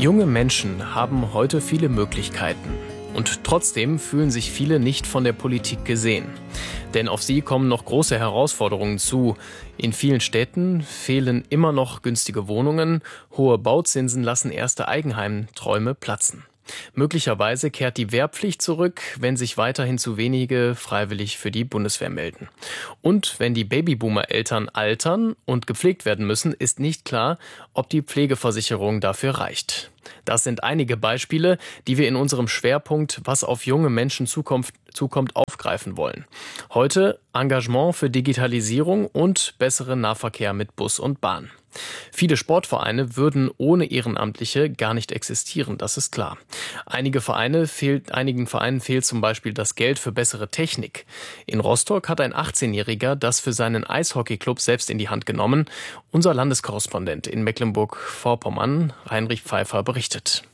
Junge Menschen haben heute viele Möglichkeiten. Und trotzdem fühlen sich viele nicht von der Politik gesehen. Denn auf sie kommen noch große Herausforderungen zu. In vielen Städten fehlen immer noch günstige Wohnungen, hohe Bauzinsen lassen erste Eigenheimträume platzen. Möglicherweise kehrt die Wehrpflicht zurück, wenn sich weiterhin zu wenige freiwillig für die Bundeswehr melden. Und wenn die Babyboomer-Eltern altern und gepflegt werden müssen, ist nicht klar, ob die Pflegeversicherung dafür reicht. Das sind einige Beispiele, die wir in unserem Schwerpunkt Was auf junge Menschen zukommt, aufgreifen wollen. Heute Engagement für Digitalisierung und besseren Nahverkehr mit Bus und Bahn. Viele Sportvereine würden ohne Ehrenamtliche gar nicht existieren, das ist klar. Einigen Vereinen fehlt zum Beispiel das Geld für bessere Technik. In Rostock hat ein 18-Jähriger das für seinen Eishockeyclub selbst in die Hand genommen. Unser Landeskorrespondent in Mecklenburg-Vorpommern, Heinrich Pfeiffer, berichtet.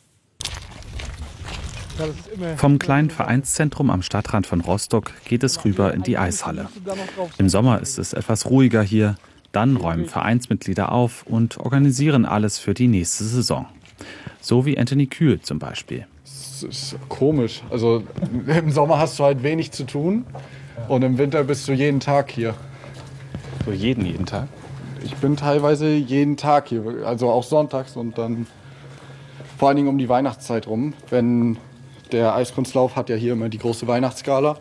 Vom kleinen Vereinszentrum am Stadtrand von Rostock geht es rüber in die Eishalle. Im Sommer ist es etwas ruhiger hier. Dann räumen Vereinsmitglieder auf und organisieren alles für die nächste Saison. So wie Anthony Kühl zum Beispiel. Es ist komisch. Also im Sommer hast du halt wenig zu tun und im Winter bist du jeden Tag hier. So jeden Tag? Ich bin teilweise jeden Tag hier, also auch sonntags und dann vor allen Dingen um die Weihnachtszeit rum. Wenn der Eiskunstlauf hat ja hier immer die große Weihnachtsgala.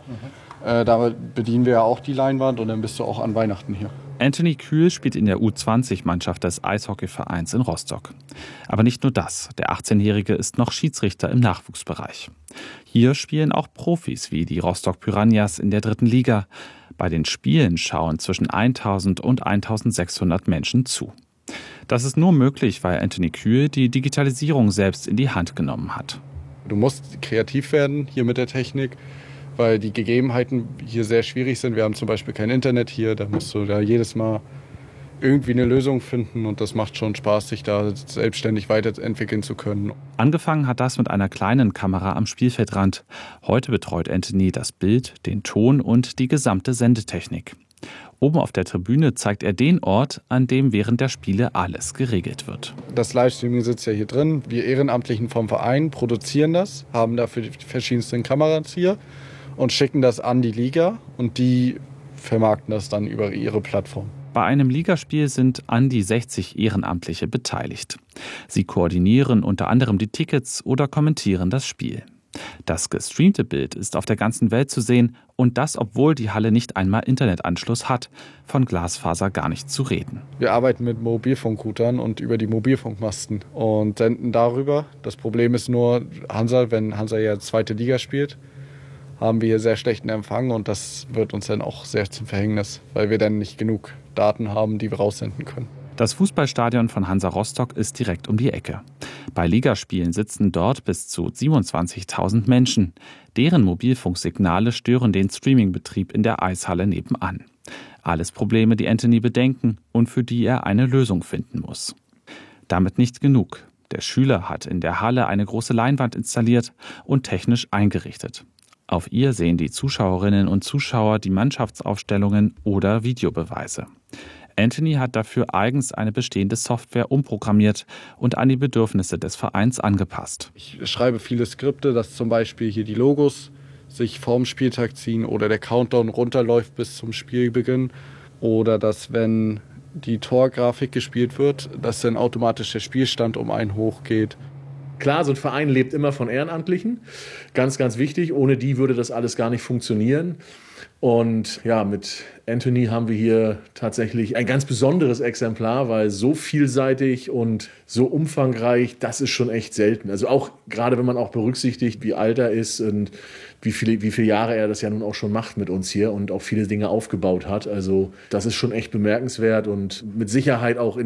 Da bedienen wir ja auch die Leinwand und dann bist du auch an Weihnachten hier. Anthony Kühl spielt in der U20-Mannschaft des Eishockeyvereins in Rostock. Aber nicht nur das. Der 18-Jährige ist noch Schiedsrichter im Nachwuchsbereich. Hier spielen auch Profis wie die Rostock Piranhas in der 3. Liga. Bei den Spielen schauen zwischen 1000 und 1600 Menschen zu. Das ist nur möglich, weil Anthony Kühl die Digitalisierung selbst in die Hand genommen hat. Du musst kreativ werden hier mit der Technik, weil die Gegebenheiten hier sehr schwierig sind. Wir haben zum Beispiel kein Internet hier, da musst du da jedes Mal irgendwie eine Lösung finden und das macht schon Spaß, sich da selbstständig weiterentwickeln zu können. Angefangen hat das mit einer kleinen Kamera am Spielfeldrand. Heute betreut Anthony das Bild, den Ton und die gesamte Sendetechnik. Oben auf der Tribüne zeigt er den Ort, an dem während der Spiele alles geregelt wird. Das Livestreaming sitzt ja hier drin. Wir Ehrenamtlichen vom Verein produzieren das, haben dafür die verschiedensten Kameras hier und schicken das an die Liga und die vermarkten das dann über ihre Plattform. Bei einem Ligaspiel sind an die 60 Ehrenamtliche beteiligt. Sie koordinieren unter anderem die Tickets oder kommentieren das Spiel. Das gestreamte Bild ist auf der ganzen Welt zu sehen und das, obwohl die Halle nicht einmal Internetanschluss hat, von Glasfaser gar nicht zu reden. Wir arbeiten mit Mobilfunkroutern und über die Mobilfunkmasten und senden darüber. Das Problem ist nur, wenn Hansa ja 2. Liga spielt, haben wir hier sehr schlechten Empfang und das wird uns dann auch sehr zum Verhängnis, weil wir dann nicht genug Daten haben, die wir raussenden können. Das Fußballstadion von Hansa Rostock ist direkt um die Ecke. Bei Ligaspielen sitzen dort bis zu 27.000 Menschen. Deren Mobilfunksignale stören den Streamingbetrieb in der Eishalle nebenan. Alles Probleme, die Anthony bedenken und für die er eine Lösung finden muss. Damit nicht genug. Der Schüler hat in der Halle eine große Leinwand installiert und technisch eingerichtet. Auf ihr sehen die Zuschauerinnen und Zuschauer die Mannschaftsaufstellungen oder Videobeweise. Anthony hat dafür eigens eine bestehende Software umprogrammiert und an die Bedürfnisse des Vereins angepasst. Ich schreibe viele Skripte, dass zum Beispiel hier die Logos sich vorm Spieltag ziehen oder der Countdown runterläuft bis zum Spielbeginn. Oder dass, wenn die Torgrafik gespielt wird, dass dann automatisch der Spielstand um einen hochgeht. Klar, so ein Verein lebt immer von Ehrenamtlichen. Ganz, ganz wichtig. Ohne die würde das alles gar nicht funktionieren. Und ja, mit Anthony haben wir hier tatsächlich ein ganz besonderes Exemplar, weil so vielseitig und so umfangreich, das ist schon echt selten. Also auch gerade wenn man auch berücksichtigt, wie alt er ist und wie viele Jahre er das ja nun auch schon macht mit uns hier und auch viele Dinge aufgebaut hat. Also das ist schon echt bemerkenswert und mit Sicherheit auch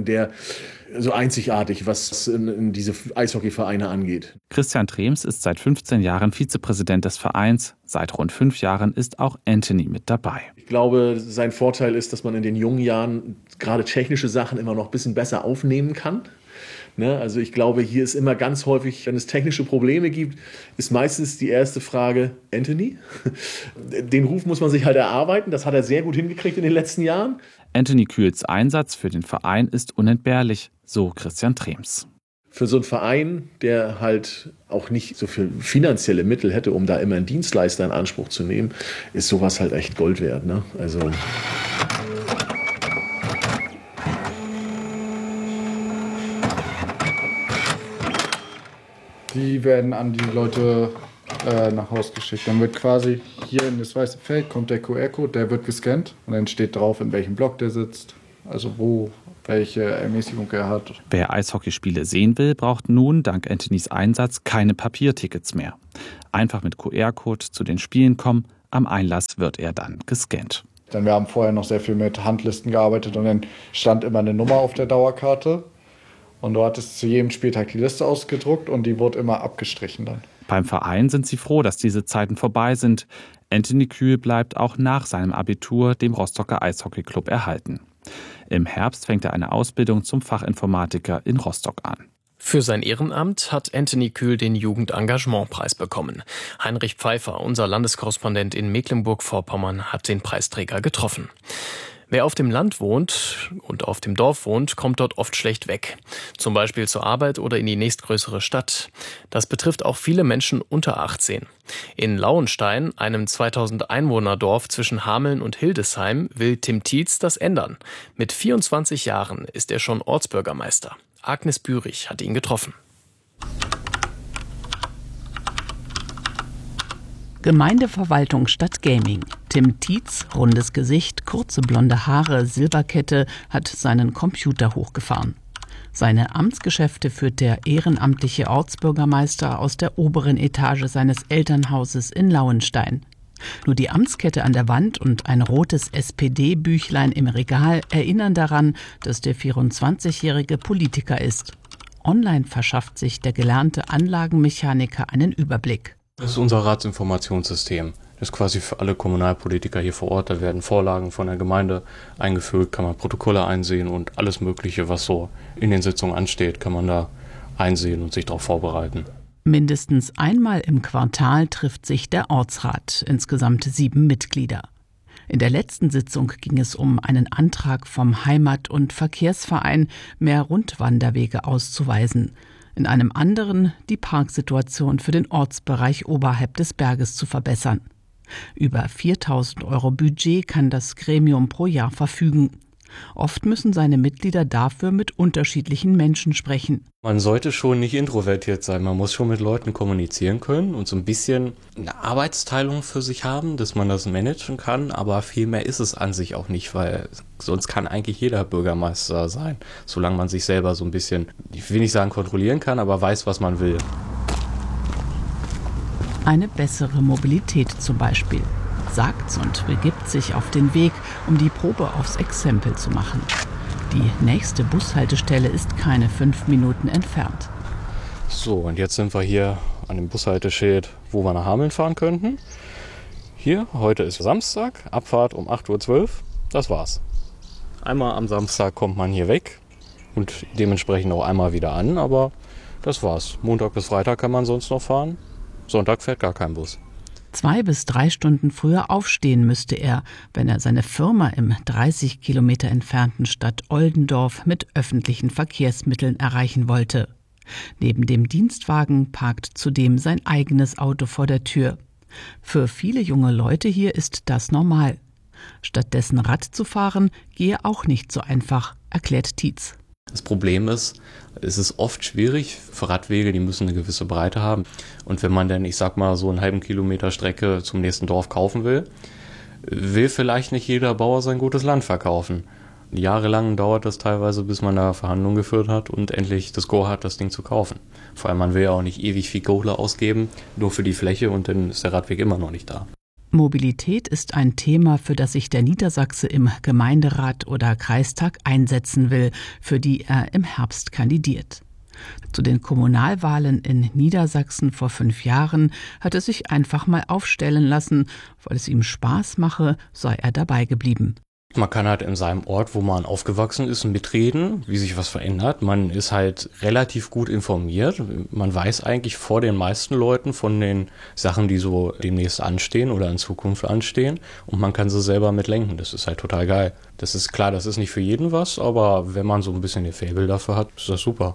so einzigartig, was in diese Eishockeyvereine angeht. Christian Trems ist seit 15 Jahren Vizepräsident des Vereins. Seit rund 5 Jahren ist auch Anthony mit dabei. Ich glaube, sein Vorteil ist, dass man in den jungen Jahren gerade technische Sachen immer noch ein bisschen besser aufnehmen kann. Also ich glaube, hier ist immer ganz häufig, wenn es technische Probleme gibt, ist meistens die erste Frage, Anthony? Den Ruf muss man sich halt erarbeiten, das hat er sehr gut hingekriegt in den letzten Jahren. Anthony Kühls Einsatz für den Verein ist unentbehrlich, so Christian Trems. Für so einen Verein, der halt auch nicht so viel finanzielle Mittel hätte, um da immer einen Dienstleister in Anspruch zu nehmen, ist sowas halt echt Gold wert, ne? Also die werden an die Leute nach Hause geschickt. Dann wird quasi hier in das weiße Feld kommt der QR-Code, der wird gescannt und dann steht drauf, in welchem Block der sitzt, also wo, welche Ermäßigung er hat. Wer Eishockeyspiele sehen will, braucht nun dank Anthonys Einsatz keine Papiertickets mehr. Einfach mit QR-Code zu den Spielen kommen, am Einlass wird er dann gescannt. Denn wir haben vorher noch sehr viel mit Handlisten gearbeitet und dann stand immer eine Nummer auf der Dauerkarte und du hattest zu jedem Spieltag die Liste ausgedruckt und die wurde immer abgestrichen dann. Beim Verein sind sie froh, dass diese Zeiten vorbei sind. Anthony Kühl bleibt auch nach seinem Abitur dem Rostocker Eishockeyclub erhalten. Im Herbst fängt er eine Ausbildung zum Fachinformatiker in Rostock an. Für sein Ehrenamt hat Anthony Kühl den Jugendengagementpreis bekommen. Heinrich Pfeiffer, unser Landeskorrespondent in Mecklenburg-Vorpommern, hat den Preisträger getroffen. Wer auf dem Land wohnt und auf dem Dorf wohnt, kommt dort oft schlecht weg. Zum Beispiel zur Arbeit oder in die nächstgrößere Stadt. Das betrifft auch viele Menschen unter 18. In Lauenstein, einem 2000 Einwohner-Dorf zwischen Hameln und Hildesheim, will Tim Tietz das ändern. Mit 24 Jahren ist er schon Ortsbürgermeister. Agnes Bürich hat ihn getroffen. Gemeindeverwaltung statt Gaming. Tim Tietz, rundes Gesicht, kurze blonde Haare, Silberkette, hat seinen Computer hochgefahren. Seine Amtsgeschäfte führt der ehrenamtliche Ortsbürgermeister aus der oberen Etage seines Elternhauses in Lauenstein. Nur die Amtskette an der Wand und ein rotes SPD-Büchlein im Regal erinnern daran, dass der 24-jährige Politiker ist. Online verschafft sich der gelernte Anlagenmechaniker einen Überblick. Das ist unser Ratsinformationssystem. Das ist quasi für alle Kommunalpolitiker hier vor Ort. Da werden Vorlagen von der Gemeinde eingefügt, kann man Protokolle einsehen und alles Mögliche, was so in den Sitzungen ansteht, kann man da einsehen und sich darauf vorbereiten. Mindestens einmal im Quartal trifft sich der Ortsrat, insgesamt 7 Mitglieder. In der letzten Sitzung ging es um einen Antrag vom Heimat- und Verkehrsverein, mehr Rundwanderwege auszuweisen. In einem anderen die Parksituation für den Ortsbereich oberhalb des Berges zu verbessern. Über 4.000 € Budget kann das Gremium pro Jahr verfügen. Oft müssen seine Mitglieder dafür mit unterschiedlichen Menschen sprechen. Man sollte schon nicht introvertiert sein, man muss schon mit Leuten kommunizieren können und so ein bisschen eine Arbeitsteilung für sich haben, dass man das managen kann, aber viel mehr ist es an sich auch nicht, weil sonst kann eigentlich jeder Bürgermeister sein, solange man sich selber so ein bisschen, ich will nicht sagen kontrollieren kann, aber weiß, was man will. Eine bessere Mobilität zum Beispiel. Sagt's und begibt sich auf den Weg, um die Probe aufs Exempel zu machen. Die nächste Bushaltestelle ist keine 5 Minuten entfernt. So, und jetzt sind wir hier an dem Bushalteschild, wo wir nach Hameln fahren könnten. Hier, heute ist Samstag, Abfahrt um 8:12 Uhr. Das war's. Einmal am Samstag kommt man hier weg und dementsprechend auch einmal wieder an, aber das war's. Montag bis Freitag kann man sonst noch fahren. Sonntag fährt gar kein Bus. 2 bis 3 Stunden früher aufstehen müsste er, wenn er seine Firma im 30 Kilometer entfernten Stadt Oldendorf mit öffentlichen Verkehrsmitteln erreichen wollte. Neben dem Dienstwagen parkt zudem sein eigenes Auto vor der Tür. Für viele junge Leute hier ist das normal. Stattdessen Rad zu fahren, gehe auch nicht so einfach, erklärt Tietz. Das Problem ist, es ist oft schwierig für Radwege, die müssen eine gewisse Breite haben. Und wenn man dann, ich sag mal, so einen halben Kilometer Strecke zum nächsten Dorf kaufen will vielleicht nicht jeder Bauer sein gutes Land verkaufen. Jahrelang dauert das teilweise, bis man da Verhandlungen geführt hat und endlich das Go hat, das Ding zu kaufen. Vor allem, man will ja auch nicht ewig viel Kohle ausgeben, nur für die Fläche und dann ist der Radweg immer noch nicht da. Mobilität ist ein Thema, für das sich der Niedersachse im Gemeinderat oder Kreistag einsetzen will, für die er im Herbst kandidiert. Zu den Kommunalwahlen in Niedersachsen vor 5 Jahren hat er sich einfach mal aufstellen lassen. Weil es ihm Spaß mache, sei er dabei geblieben. Man kann halt in seinem Ort, wo man aufgewachsen ist, mitreden, wie sich was verändert. Man ist halt relativ gut informiert. Man weiß eigentlich vor den meisten Leuten von den Sachen, die so demnächst anstehen oder in Zukunft anstehen. Und man kann sie selber mitlenken. Das ist halt total geil. Das ist klar, das ist nicht für jeden was, aber wenn man so ein bisschen ein Faible dafür hat, ist das super.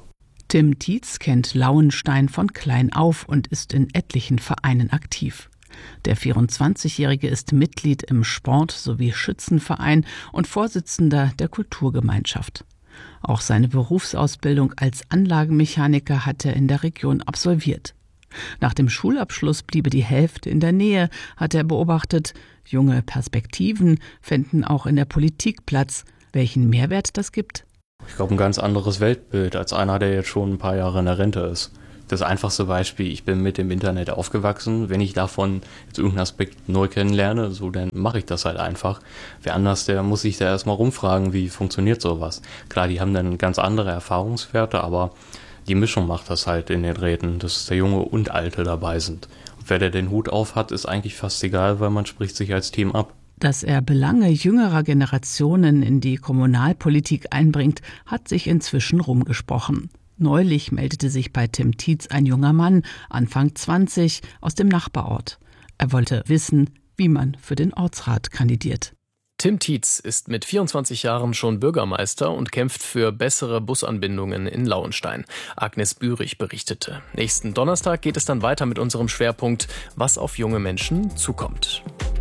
Tim Tietz kennt Lauenstein von klein auf und ist in etlichen Vereinen aktiv. Der 24-Jährige ist Mitglied im Sport- sowie Schützenverein und Vorsitzender der Kulturgemeinschaft. Auch seine Berufsausbildung als Anlagenmechaniker hat er in der Region absolviert. Nach dem Schulabschluss bliebe die Hälfte in der Nähe, hat er beobachtet. Junge Perspektiven fänden auch in der Politik Platz. Welchen Mehrwert das gibt? Ich glaube, ein ganz anderes Weltbild als einer, der jetzt schon ein paar Jahre in der Rente ist. Das einfachste Beispiel, ich bin mit dem Internet aufgewachsen. Wenn ich davon jetzt irgendeinen Aspekt neu kennenlerne, so dann mache ich das halt einfach. Wer anders, der muss sich da erstmal rumfragen, wie funktioniert sowas. Klar, die haben dann ganz andere Erfahrungswerte, aber die Mischung macht das halt in den Räten, dass der Junge und Alte dabei sind. Und wer der den Hut auf hat, ist eigentlich fast egal, weil man spricht sich als Team ab. Dass er Belange jüngerer Generationen in die Kommunalpolitik einbringt, hat sich inzwischen rumgesprochen. Neulich meldete sich bei Tim Tietz ein junger Mann, Anfang 20, aus dem Nachbarort. Er wollte wissen, wie man für den Ortsrat kandidiert. Tim Tietz ist mit 24 Jahren schon Bürgermeister und kämpft für bessere Busanbindungen in Lauenstein. Agnes Bührig berichtete. Nächsten Donnerstag geht es dann weiter mit unserem Schwerpunkt, was auf junge Menschen zukommt.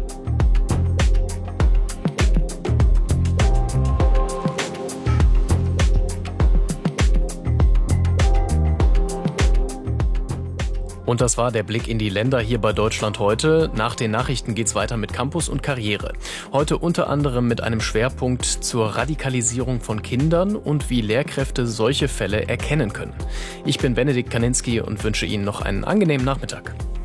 Und das war der Blick in die Länder hier bei Deutschland heute. Nach den Nachrichten geht's weiter mit Campus und Karriere. Heute unter anderem mit einem Schwerpunkt zur Radikalisierung von Kindern und wie Lehrkräfte solche Fälle erkennen können. Ich bin Benedikt Kaninski und wünsche Ihnen noch einen angenehmen Nachmittag.